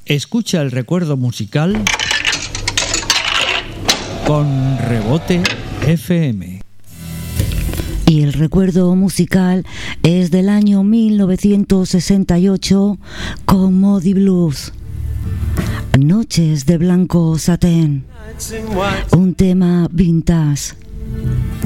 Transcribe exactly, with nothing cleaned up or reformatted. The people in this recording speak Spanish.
Escucha el recuerdo musical con Rebote F M. Y el recuerdo musical es del año mil novecientos sesenta y ocho con Moody Blues. Noches de blanco satén. Un tema vintage.